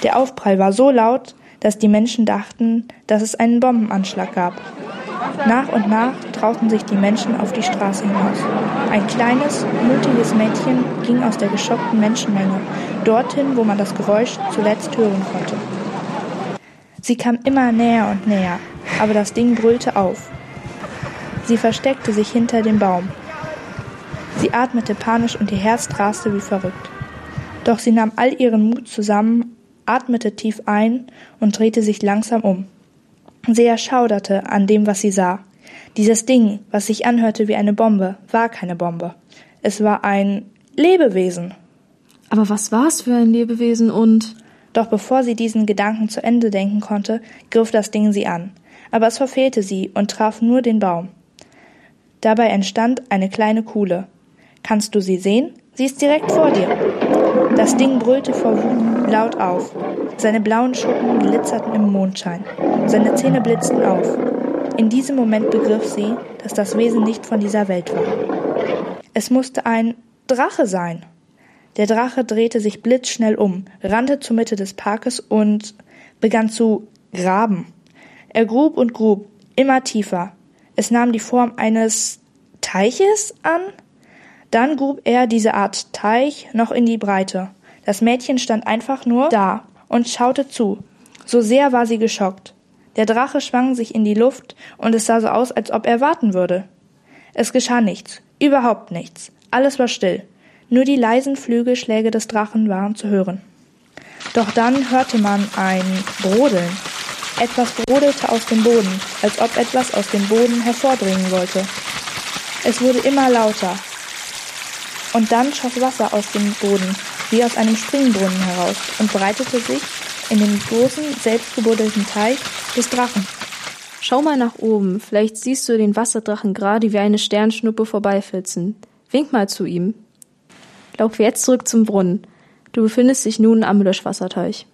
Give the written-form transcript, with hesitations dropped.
Der Aufprall war so laut, dass die Menschen dachten, dass es einen Bombenanschlag gab. Nach und nach trauten sich die Menschen auf die Straße hinaus. Ein kleines, mutiges Mädchen ging aus der geschockten Menschenmenge dorthin, wo man das Geräusch zuletzt hören konnte. Sie kam immer näher und näher, aber das Ding brüllte auf. Sie versteckte sich hinter dem Baum. Sie atmete panisch und ihr Herz raste wie verrückt. Doch sie nahm all ihren Mut zusammen, atmete tief ein und drehte sich langsam um. Sie erschauderte an dem, was sie sah. Dieses Ding, was sich anhörte wie eine Bombe, war keine Bombe. Es war ein Lebewesen. Aber was war es für ein Lebewesen und... Doch bevor sie diesen Gedanken zu Ende denken konnte, griff das Ding sie an. Aber es verfehlte sie und traf nur den Baum. Dabei entstand eine kleine Kuhle. Kannst du sie sehen? Sie ist direkt vor dir. Das Ding brüllte vor Wut laut auf. Seine blauen Schuppen glitzerten im Mondschein. Seine Zähne blitzten auf. In diesem Moment begriff sie, dass das Wesen nicht von dieser Welt war. Es musste ein Drache sein. Der Drache drehte sich blitzschnell um, rannte zur Mitte des Parkes und begann zu graben. Er grub und grub, immer tiefer. Es nahm die Form eines Teiches an. Dann grub er diese Art Teich noch in die Breite. Das Mädchen stand einfach nur da und schaute zu. So sehr war sie geschockt. Der Drache schwang sich in die Luft und es sah so aus, als ob er warten würde. Es geschah nichts, überhaupt nichts. Alles war still. Nur die leisen Flügelschläge des Drachen waren zu hören. Doch dann hörte man ein Brodeln. Etwas brodelte aus dem Boden, als ob etwas aus dem Boden hervordringen wollte. Es wurde immer lauter. Und dann schoss Wasser aus dem Boden, wie aus einem Springbrunnen heraus, und breitete sich in den großen, selbstgebuddelten Teich des Drachen. Schau mal nach oben, vielleicht siehst du den Wasserdrachen gerade wie eine Sternschnuppe vorbeiflitzen. Wink mal zu ihm. Lauf jetzt zurück zum Brunnen. Du befindest dich nun am Löschwasserteich.